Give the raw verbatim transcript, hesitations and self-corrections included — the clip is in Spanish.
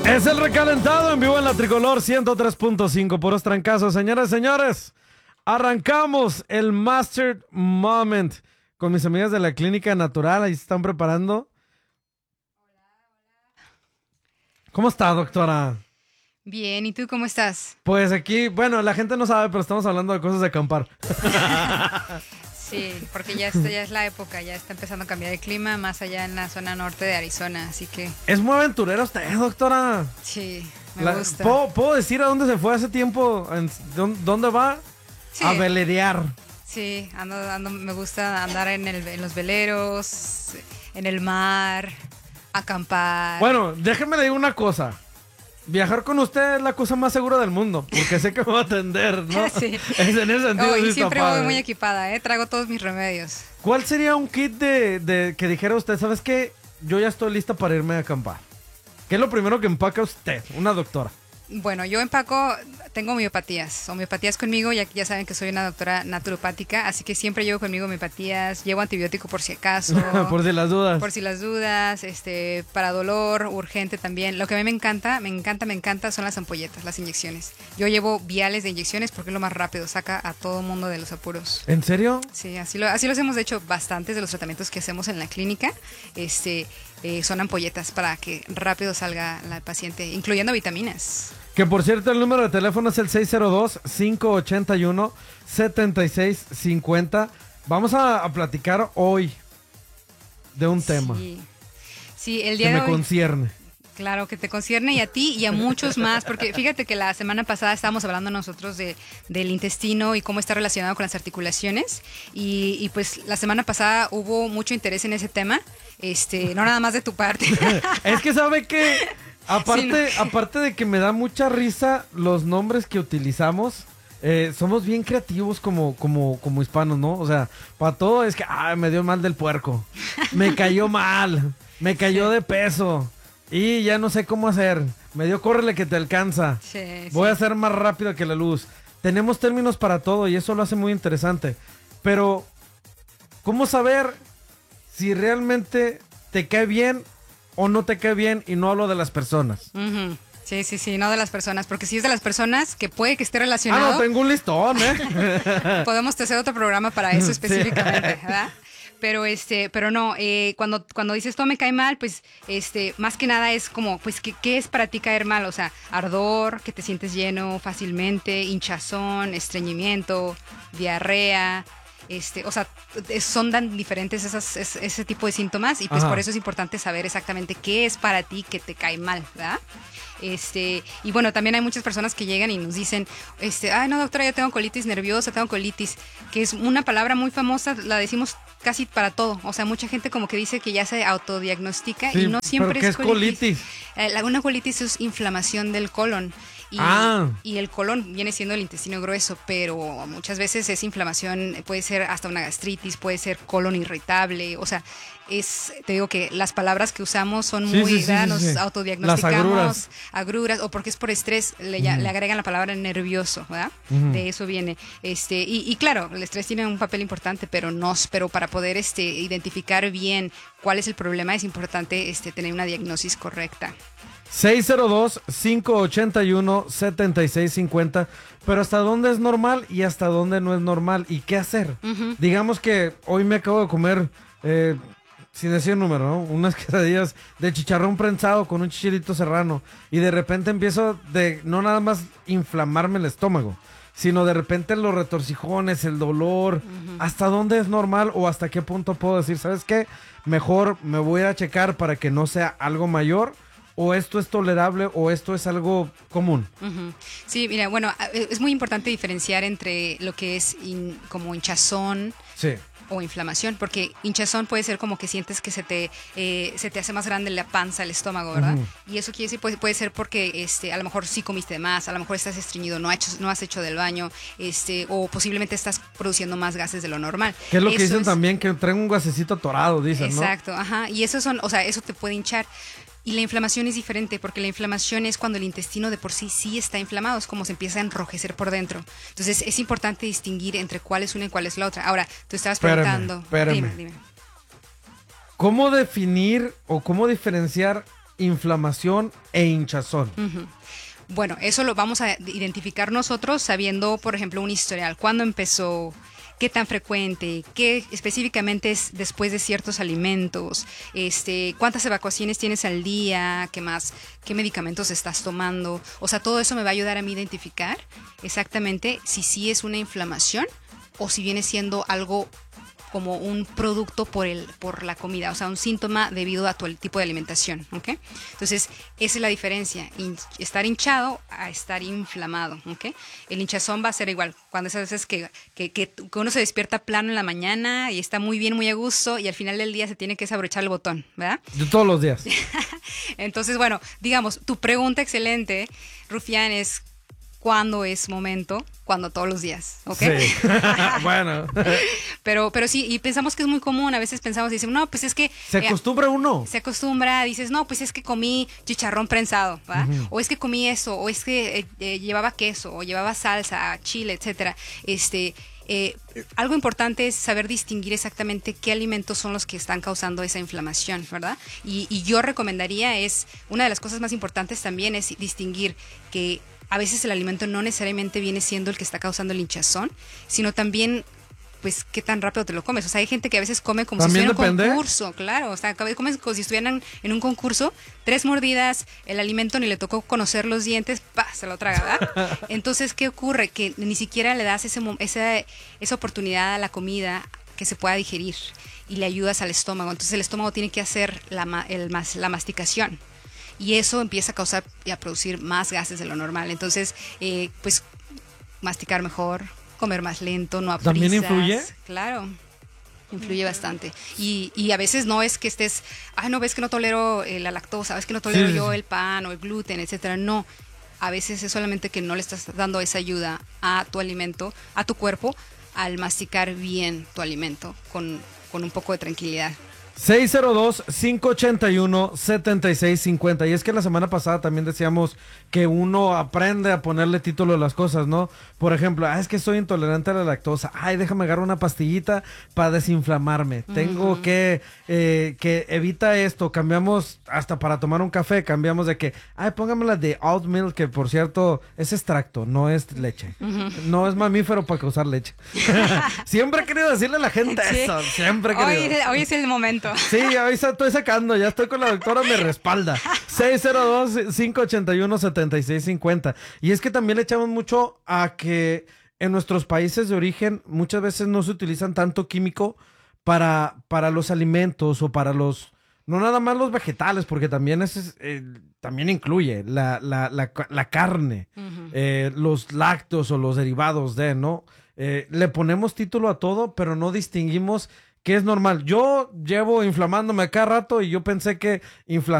Es el recalentado en vivo en la Tricolor ciento tres punto cinco. Puros trancazos, señoras y señores. Arrancamos el Master Moment con mis amigas de la Clínica Natural. Ahí se están preparando. ¿Cómo está, doctora? Bien, ¿y tú cómo estás? Pues aquí, bueno, la gente no sabe, pero estamos hablando de cosas de acampar. Sí, porque ya, está, ya es la época, ya está empezando a cambiar el clima, más allá en la zona norte de Arizona, así que... Es muy aventurera usted, doctora. Sí, me La, gusta. ¿puedo, ¿Puedo decir a dónde se fue hace tiempo? En, ¿Dónde va? Sí. A velerear. Sí, ando, ando, me gusta andar en, el, en los veleros, en el mar, acampar. Bueno, déjeme le digo una cosa. Viajar con usted es la cosa más segura del mundo, porque sé que me va a atender, ¿no? Sí. Es en ese sentido. Oh, y sí siempre está voy padre. muy equipada, ¿eh? Traigo todos mis remedios. ¿Cuál sería un kit de, de que dijera usted, sabes qué? Yo ya estoy lista para irme a acampar. ¿Qué es lo primero que empaca usted, una doctora? Bueno, yo empaco, tengo homeopatías, homeopatías conmigo, ya, ya saben que soy una doctora naturopática, así que siempre llevo conmigo homeopatías, llevo antibiótico por si acaso. Por si las dudas. Por si las dudas, este, para dolor, urgente también. Lo que a mí me encanta, me encanta, me encanta son las ampolletas, las inyecciones. Yo llevo viales de inyecciones porque es lo más rápido, saca a todo mundo de los apuros. ¿En serio? Sí, así lo, así los hemos hecho bastantes de los tratamientos que hacemos en la clínica. Este, eh, son ampolletas para que rápido salga la paciente, incluyendo vitaminas. Que por cierto el número de teléfono es el seis cero dos, cinco ocho uno, siete seis cinco cero. Vamos a, a platicar hoy de un Sí. tema Sí, el día que de me hoy. concierne. Claro, que te concierne y a ti y a muchos más, porque fíjate que la semana pasada estábamos hablando nosotros de, del intestino y cómo está relacionado con las articulaciones y, y pues la semana pasada hubo mucho interés en ese tema, este, no nada más de tu parte. Es que sabe que, aparte, Sí, no. aparte de que me da mucha risa los nombres que utilizamos, eh, somos bien creativos como, como, como hispanos, ¿no? O sea, para todo es que, ah, me dio mal del puerco, me cayó mal, me cayó Sí. de peso. Y ya no sé cómo hacer. Me dio córrele que te alcanza. Sí, Voy sí. a ser más rápido que la luz. Tenemos términos para todo y eso lo hace muy interesante. Pero, ¿cómo saber si realmente te cae bien o no te cae bien? Y no hablo de las personas. Ujú. Sí, sí, sí, no de las personas, porque si es de las personas que puede que esté Ah, relacionado, no, tengo un listón, ¿eh? podemos hacer otro programa para eso Sí. específicamente, ¿verdad? Pero este, pero no, eh, cuando, cuando dices todo me cae mal, pues este, más que nada es como, pues, ¿qué, qué es para ti caer mal? O sea, ardor, que te sientes lleno fácilmente, hinchazón, estreñimiento, diarrea, este, o sea, es- son tan diferentes esas, es- ese tipo de síntomas y pues Ajá. por eso es importante saber exactamente qué es para ti que te cae mal, ¿verdad? Este, y bueno, también hay muchas personas que llegan y nos dicen, este, ay no doctora, yo tengo colitis nerviosa, tengo colitis, que es una palabra muy famosa, la decimos casi para todo, o sea, mucha gente como que dice que ya se autodiagnostica Sí, y no siempre ¿pero qué es es colitis. colitis? Eh, la- una colitis es inflamación del colon. Y, Ah. y el colon viene siendo el intestino grueso, pero muchas veces es inflamación, puede ser hasta una gastritis, puede ser colon irritable, o sea, es, te digo que las palabras que usamos son Sí, muy, sí, sí, ¿verdad? sí, Nos sí. autodiagnosticamos, Las agruras. agruras, o porque es por estrés, le, ya- le agregan la palabra nervioso, ¿verdad? Ujú. De eso viene. Este, y, y claro, el estrés tiene un papel importante, pero no, pero para poder este, identificar bien cuál es el problema es importante este, tener una diagnosis correcta. seis cero dos, cinco ocho uno, siete seis cinco cero. Pero ¿hasta dónde es normal y hasta dónde no es normal? ¿Y qué hacer? Ujú. Digamos que hoy me acabo de comer, eh, sin decir número, ¿no? Unas quesadillas de chicharrón prensado con un chicharito serrano. Y de repente empiezo de no nada más inflamarme el estómago, sino de repente los retorcijones, el dolor. ¿Hasta dónde es normal o hasta qué punto puedo decir, ¿sabes qué? Mejor me voy a checar para que no sea algo mayor. O esto es tolerable o esto es algo común. Ujú. Sí, mira, bueno, a- es muy importante diferenciar entre lo que es in- como hinchazón Sí. o inflamación, porque hinchazón puede ser como que sientes que se te eh, se te hace más grande la panza, el estómago, ¿verdad? Ujú. Y eso quiere decir, puede, puede ser porque este, a lo mejor sí comiste de más, a lo mejor estás estreñido, no, ha hecho, no has hecho del baño, este, o posiblemente estás produciendo más gases de lo normal. Que es lo que Eso dicen es- también, que traen un gasecito atorado, dicen, ¿no? Exacto, ajá. Y eso son, o sea, eso te puede hinchar. Y la inflamación es diferente, porque la inflamación es cuando el intestino de por sí sí está inflamado, es como se empieza a enrojecer por dentro. Entonces es importante distinguir entre cuál es una y cuál es la otra. Ahora, tú estabas Espérame, preguntando. espérame. Dime, dime. ¿Cómo definir o cómo diferenciar inflamación e hinchazón? Uh-huh. Bueno, eso lo vamos a identificar nosotros sabiendo, por ejemplo, un historial. ¿Cuándo empezó? ¿Qué tan frecuente? ¿Qué específicamente es después de ciertos alimentos? Este, ¿cuántas evacuaciones tienes al día? ¿Qué más? ¿Qué medicamentos estás tomando? O sea, todo eso me va a ayudar a mí a identificar exactamente si sí es una inflamación o si viene siendo algo como un producto por el por la comida, o sea, un síntoma debido a tu tipo de alimentación, ¿ok? Entonces, esa es la diferencia, hin- estar hinchado a estar inflamado, ¿ok? El hinchazón va a ser igual, cuando esas veces que, que, que, que uno se despierta plano en la mañana y está muy bien, muy a gusto, y al final del día se tiene que desabrochar el botón, ¿verdad? Yo todos los días. Entonces, bueno, digamos, tu pregunta excelente, Rufián, es ¿cuándo es momento? Cuando todos los días, ¿ok? Sí. Bueno. Pero, pero sí, y pensamos que es muy común, a veces pensamos y decimos, no, pues es que... Se eh, acostumbra uno. se acostumbra, dices, no, pues es que comí chicharrón prensado, ¿va? Uh-huh. O es que comí eso, o es que eh, eh, llevaba queso, o llevaba salsa, chile, etcétera. Este... Eh, algo importante es saber distinguir exactamente qué alimentos son los que están causando esa inflamación, ¿verdad? Y, y yo recomendaría es, una de las cosas más importantes también es distinguir que a veces el alimento no necesariamente viene siendo el que está causando el hinchazón, sino también pues qué tan rápido te lo comes. O sea, hay gente que a veces come como si estuviera en un concurso, claro. O sea, comes como si estuvieran en un concurso, tres mordidas, el alimento ni le tocó conocer los dientes, ¡pah!, se lo traga, ¿verdad? Entonces, ¿qué ocurre? Que ni siquiera le das ese, esa, esa oportunidad a la comida que se pueda digerir y le ayudas al estómago. Entonces, el estómago tiene que hacer la, el, la masticación. Y eso empieza a causar y a producir más gases de lo normal. Entonces, eh, pues, masticar mejor, comer más lento, no a prisas. ¿También influye? Claro, influye bastante. Y, y a veces no es que estés, ay, no, ves que no tolero eh, la lactosa, ves que no tolero sí. yo el pan o el gluten, etcétera. No, a veces es solamente que no le estás dando esa ayuda a tu alimento, a tu cuerpo, al masticar bien tu alimento con, con un poco de tranquilidad. seis cero dos, cinco ocho uno, siete seis cinco cero. Y es que la semana pasada también decíamos que uno aprende a ponerle título a las cosas, ¿no? Por ejemplo, ah, es que soy intolerante a la lactosa. Ay, déjame agarrar una pastillita para desinflamarme. Uh-huh. Tengo que, eh, que evita esto. Cambiamos hasta para tomar un café. Cambiamos de que, ay, póngamela de alt milk, que por cierto es extracto, no es leche. Uh-huh. No es mamífero para causar leche. Siempre he querido decirle a la gente sí. eso. Siempre he querido. Hoy, hoy es el momento. Sí, ya estoy sacando, ya estoy con la doctora, me respalda. seis cero dos, cinco ocho uno, siete seis cinco cero. Y es que también le echamos mucho a que en nuestros países de origen muchas veces no se utilizan tanto químico para, para los alimentos o para los... No nada más los vegetales, porque también es, eh, también incluye la, la, la, la carne, uh-huh. eh, los lácteos o los derivados de, ¿no? Eh, le ponemos título a todo, pero no distinguimos que es normal. Yo llevo inflamándome cada rato y yo pensé que infla